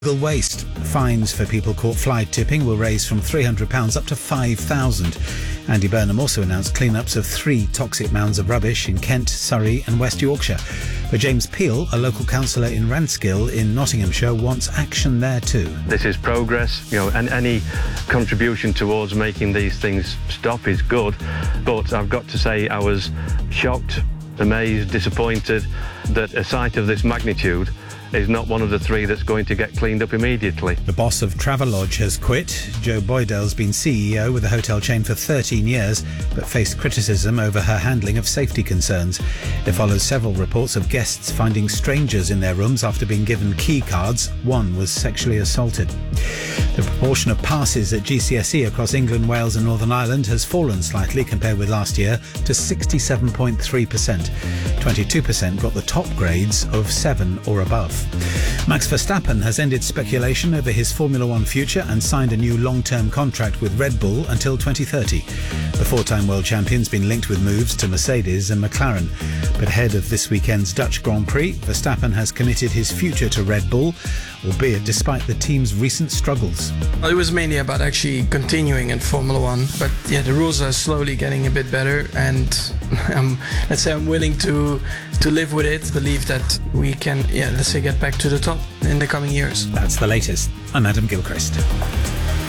Illegal waste. Fines for people caught fly tipping will raise from £300 up to £5,000. Andy Burnham also announced clean-ups of 3 toxic mounds of rubbish in Kent, Surrey and West Yorkshire. But James Peel, a local councillor in Ranskill in Nottinghamshire, wants action there too. This is progress, and any contribution towards making these things stop is good. But I've got to say I was shocked, amazed, disappointed that a site of this magnitude is not one of the 3 that's going to get cleaned up immediately. The boss of Travelodge has quit. Joe Boydell's been CEO with the hotel chain for 13 years, but faced criticism over her handling of safety concerns. It follows several reports of guests finding strangers in their rooms after being given key cards. One was sexually assaulted. The proportion of passes at GCSE across England, Wales and Northern Ireland has fallen slightly compared with last year to 67.3%. 22% got the top grades of 7 or above. Max Verstappen has ended speculation over his Formula One future and signed a new long-term contract with Red Bull until 2030. The 4-time world champion's been linked with moves to Mercedes and McLaren. But ahead of this weekend's Dutch Grand Prix, Verstappen has committed his future to Red Bull, albeit despite the team's recent struggles. Well, it was mainly about actually continuing in Formula One, but the rules are slowly getting a bit better, and I'm willing to live with it, believe that we can, get back to the top in the coming years. That's the latest. I'm Adam Gilchrist.